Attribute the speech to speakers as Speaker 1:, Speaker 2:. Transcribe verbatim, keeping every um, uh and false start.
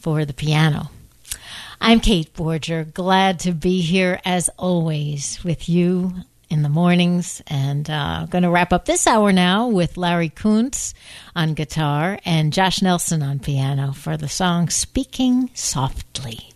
Speaker 1: for the piano. I'm Kate Borger, glad to be here as always with you in the mornings, and uh, going to wrap up this hour now with Larry Kuntz on guitar and Josh Nelson on piano for the song Speaking Softly.